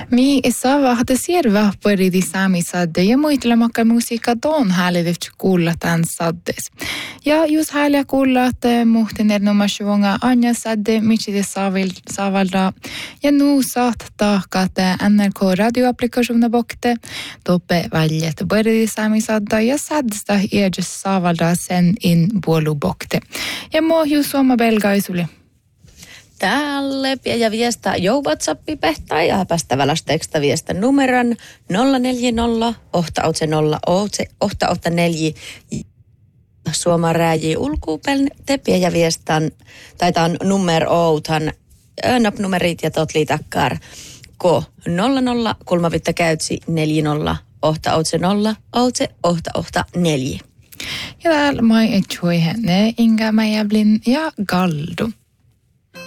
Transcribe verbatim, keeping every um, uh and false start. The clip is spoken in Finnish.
Mi isava hade sierva pöridi sami sadde ja muitlemakka musiikka ton häälidevt kuulla tämän saddes. Ja just hääliä kuulla, että muhten erinomaisvonga Anja sadde, mitsi saavalda. Ja nu saat taakkaat N R K radioapplikationa bokte, toppe väljet pöridi sami sadda ja saddesta edes saavalda sen in puolu bokte. Ja mo just suomma belgaisuli. Tälle ja viestää jo WhatsAppi pehtaa ja päästäväläs teksta viestän numeron nolla neljä nolla ohta otse nolla ohta ohta neljä Suoma rääjii ulkuupel tepiä ja viestän taitaan nummer outan önnap-numerit ja tot liitakkar ko nolla nolla kulmavitta käytsi neljä nolla ohta otse nolla otse ohta ohta neljä. Ja täällä mä etsui henne Inga Meijablin ja Galdu.